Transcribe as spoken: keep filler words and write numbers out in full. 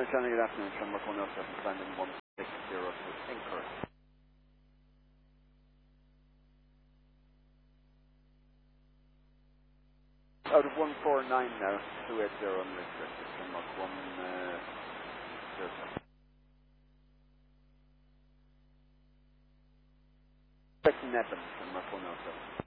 Johnny, good afternoon. Sean Mark one oh seven, Brandon one six zero two, Anchor. Out of one four nine now, two eight zero unrestricted, Sean Mark one zero seven. Expecting Eben, Sean Mark one oh seven.